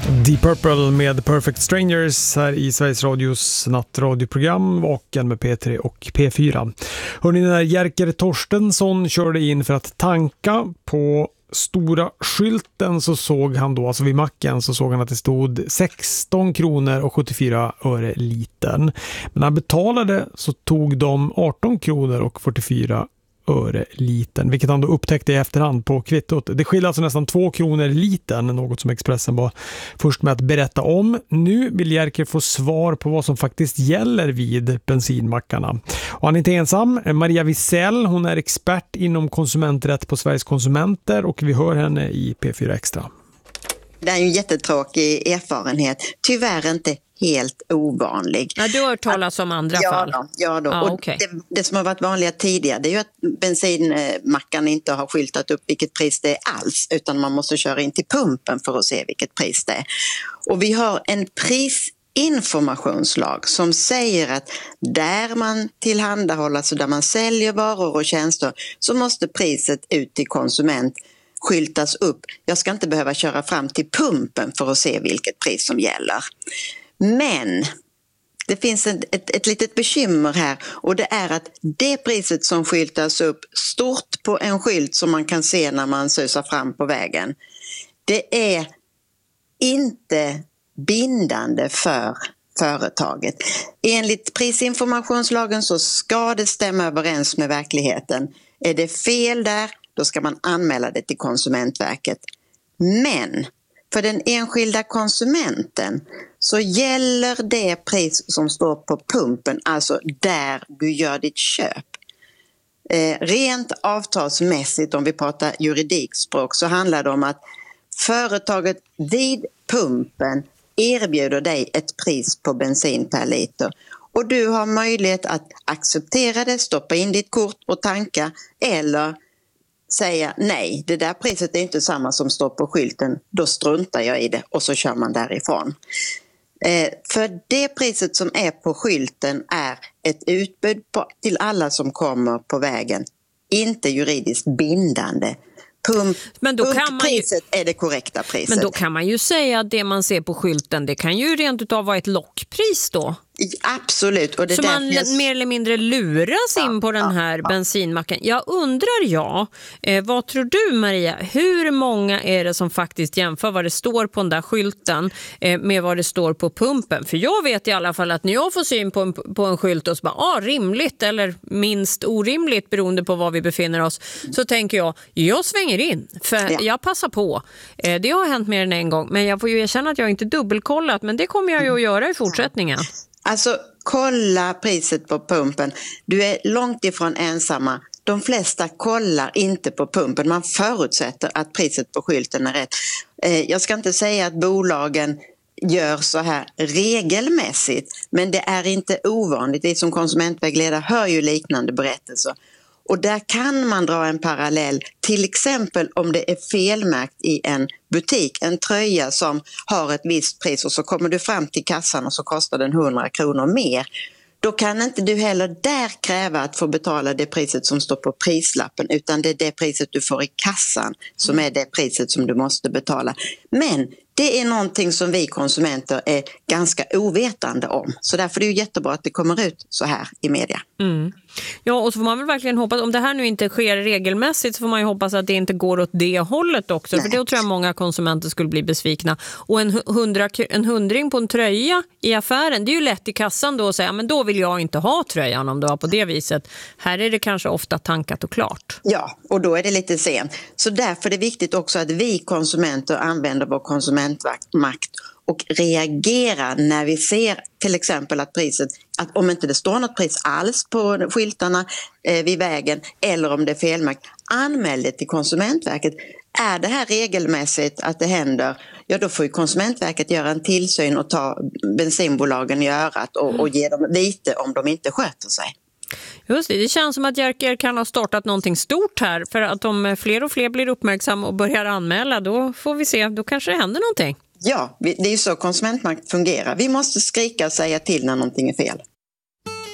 Deep Purple med Perfect Strangers här i Sveriges Radios nattradioprogram Vaken med P3 och P4. Hörrni, när Jerker Torstensson körde in för att tanka på stora skylten så såg han då, alltså vid macken så såg han att det stod 16 kronor och 74 öre liten. Men när han betalade så tog de 18 kronor och 44 öre liten, vilket han då upptäckte i efterhand på kvittot. Det skiljer alltså nästan 2 kronor liten, något som Expressen var först med att berätta om. Nu vill Jerker få svar på vad som faktiskt gäller vid bensinmackarna. Och han är inte ensam. Maria Wisell, hon är expert inom konsumenträtt på Sveriges konsumenter och vi hör henne i P4 Extra. Det är ju en jättetråkig erfarenhet. Tyvärr inte helt ovanlig. Ja, du har hört talas om andra fall. Ja då. Ah, och okay. det som har varit vanliga tidigare det är ju att bensinmackarna inte har skyltat upp vilket pris det är alls utan man måste köra in till pumpen för att se vilket pris det är. Och vi har en prisinformationslag som säger att där man tillhandahåller, alltså där man säljer varor och tjänster så måste priset ut till konsument skyltas upp. Jag ska inte behöva köra fram till pumpen för att se vilket pris som gäller. Men det finns ett litet bekymmer här och det är att det priset som skyltas upp stort på en skylt som man kan se när man susar fram på vägen, det är inte bindande för företaget. Enligt prisinformationslagen så ska det stämma överens med verkligheten. Är det fel där, då ska man anmäla det till Konsumentverket. Men för den enskilda konsumenten så gäller det pris som står på pumpen, alltså där du gör ditt köp. Rent avtalsmässigt, om vi pratar juridikspråk, så handlar det om att företaget vid pumpen erbjuder dig ett pris på bensin per liter. Och du har möjlighet att acceptera det, stoppa in ditt kort och tanka eller säga nej, det där priset är inte samma som står på skylten, då struntar jag i det och så kör man därifrån. För det priset som är på skylten är ett utbud till alla som kommer på vägen, inte juridiskt bindande. Pumppriset är det korrekta priset. Men då kan man ju säga att det man ser på skylten, det kan ju rent utav vara ett lockpris då. Absolut. Och det så man mer eller mindre luras in på den här bensinmacken. Jag undrar vad tror du Maria, hur många är det som faktiskt jämför vad det står på den där skylten med vad det står på pumpen? För jag vet i alla fall att när jag får syn på en skylt och så bara, rimligt eller minst orimligt beroende på var vi befinner oss, så tänker jag svänger in, för jag passar på. Det har hänt mer än en gång, men jag får ju erkänna att jag inte dubbelkollat, men det kommer jag ju att göra i fortsättningen. Alltså, kolla priset på pumpen. Du är långt ifrån ensamma. De flesta kollar inte på pumpen. Man förutsätter att priset på skylten är rätt. Jag ska inte säga att bolagen gör så här regelmässigt, men det är inte ovanligt. Vi som konsumentvägledare hör ju liknande berättelser. Och där kan man dra en parallell, till exempel om det är felmärkt i en butik, en tröja som har ett visst pris och så kommer du fram till kassan och så kostar den 100 kronor mer. Då kan inte du heller där kräva att få betala det priset som står på prislappen, utan det är det priset du får i kassan som är det priset som du måste betala. Men det är någonting som vi konsumenter är ganska ovetande om. Så därför är det ju jättebra att det kommer ut så här i media. Mm. Ja, och så får man väl verkligen hoppas, om det här nu inte sker regelmässigt så får man ju hoppas att det inte går åt det hållet också. Nej. För då tror jag många konsumenter skulle bli besvikna. Och en hundring på en tröja i affären, det är ju lätt i kassan då att säga, men då vill jag inte ha tröjan om det var på det viset. Här är det kanske ofta tankat och klart. Ja, och då är det lite sent. Så därför är det viktigt också att vi konsumenter använder vår konsumentmakt och reagera när vi ser till exempel att priset, att om inte det står något pris alls på skyltarna vid vägen eller om det är felmärkt, anmäl det till Konsumentverket. Är det här regelmässigt att det händer, ja då får ju Konsumentverket göra en tillsyn och ta bensinbolagen i örat och ge dem vite om de inte sköter sig. Just det känns som att Jerker kan ha startat någonting stort här, för att om fler och fler blir uppmärksamma och börjar anmäla, då får vi se, då kanske det händer någonting. Ja, det är ju så konsumentmakt fungerar. Vi måste skrika och säga till när någonting är fel.